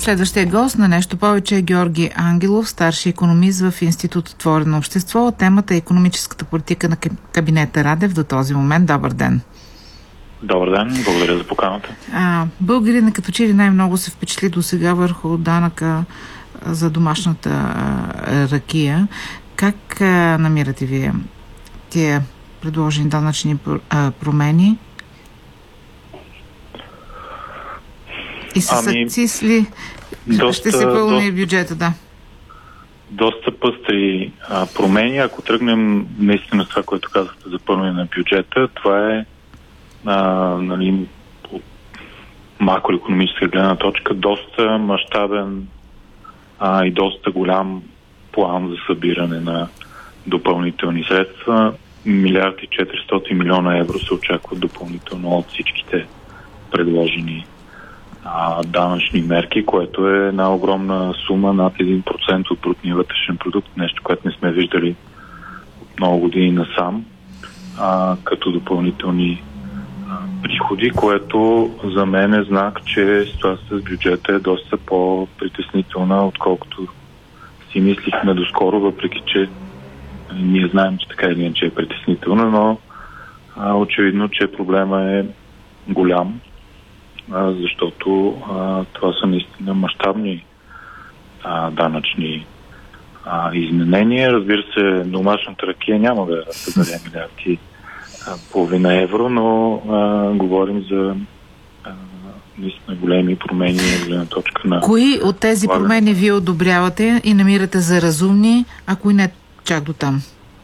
Следващия гост на Нещо повече е Георги Ангелов, старши икономист в Институт Отворено общество. Темата е икономическата политика на кабинета Радев до този момент. Добър ден! Добър ден, благодаря за поканата. Българина като че ли най-много се впечатли до сега върху данъка за домашната ракия. Как намирате вие тия предложени данъчни промени? И с акциз ли ще се пълни бюджета, да? Доста пъстри промени. Ако тръгнем наистина с това, което казахте за пълнение на бюджета, това е от макроекономическа гледна точка доста мащабен и доста голям план за събиране на допълнителни средства. 1,4 милиарда евро се очакват допълнително от всичките предложени данъчни мерки, което е една огромна сума, над 1% от брутния вътрешен продукт, нещо, което не сме виждали от много години насам, като допълнителни приходи, което за мен е знак, че ситуацията с бюджета е доста по-притеснителна, отколкото си мислихме доскоро, въпреки че ние знаем, че така или иначе е притеснителна, но очевидно, че проблема е голям, защото това са наистина мащабни данъчни изменения. Разбира се, домашната ракия няма да създаде милиарди половина евро, но говорим за наистина големи промени в гледна точка на... Кои от тези промени вие одобрявате и намирате за разумни, а кои не чак до там?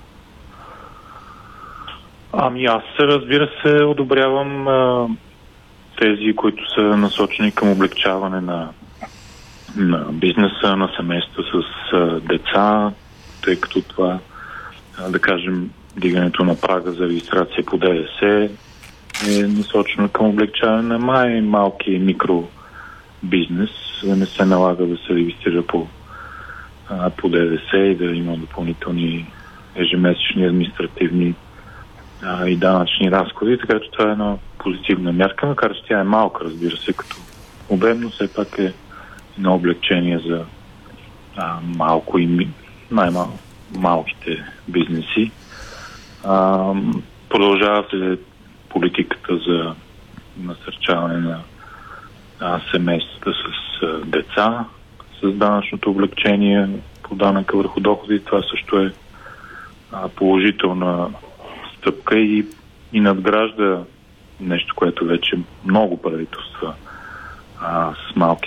Аз, разбира се, одобрявам тези, които са насочени към облегчаване на бизнеса, на семейства с деца, тъй като това, да кажем, дигането на прага за регистрация по ДДС е насочено към облегчаване на малки и микробизнес, да не се налага да се регистрира по ДДС и да има допълнителни ежемесечни административни и данъчни разходи, така че това е една позитивна мярка, макар че тя е малка, разбира се, като обемно, все пак е едно облегчение за малко и малките бизнеси. Продължава се политиката за насърчаване на семействата с деца, с данъчното облегчение по данъка върху доходи. Това също е положителна стъпка и надгражда нещо, което вече много правителства с малки